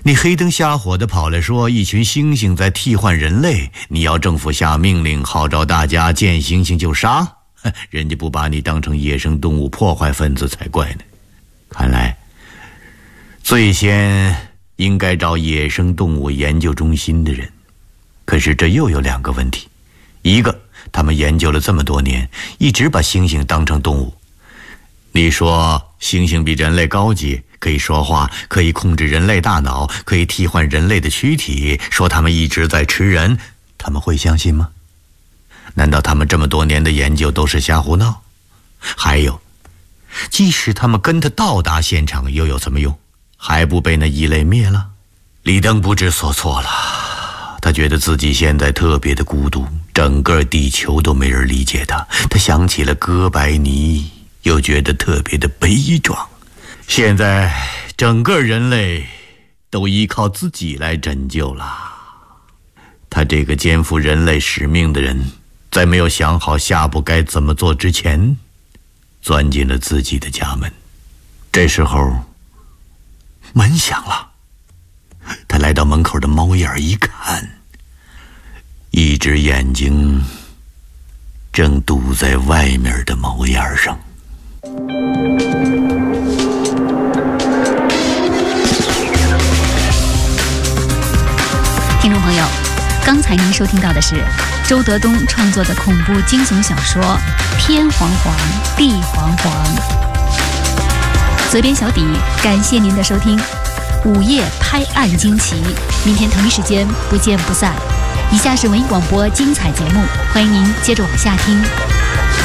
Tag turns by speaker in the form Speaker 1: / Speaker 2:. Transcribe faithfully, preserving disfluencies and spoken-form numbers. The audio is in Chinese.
Speaker 1: 你黑灯瞎火的跑来说一群猩猩在替换人类，你要政府下命令号召大家见猩猩就杀，人家不把你当成野生动物破坏分子才怪呢。看来最先应该找野生动物研究中心的人，可是这又有两个问题。一个，他们研究了这么多年，一直把猩猩当成动物。你说猩猩比人类高级，可以说话，可以控制人类大脑，可以替换人类的躯体，说他们一直在吃人，他们会相信吗？难道他们这么多年的研究都是瞎胡闹？还有，即使他们跟他到达现场，又有什么用？还不被那异类灭了？李登不知所措了，他觉得自己现在特别的孤独，整个地球都没人理解他。他想起了哥白尼，又觉得特别的悲壮。现在整个人类都依靠自己来拯救了。他这个肩负人类使命的人，在没有想好下步该怎么做之前，钻进了自己的家门。这时候门响了，他来到门口的猫眼一看，一只眼睛正堵在外面的猫眼上。
Speaker 2: 听众朋友，刚才您收听到的是周德东创作的恐怖惊悚小说《天黄黄，地黄黄》。责编小底，感谢您的收听。午夜拍案惊奇，明天同一时间不见不散。以下是文艺广播精彩节目，欢迎您接着往下听。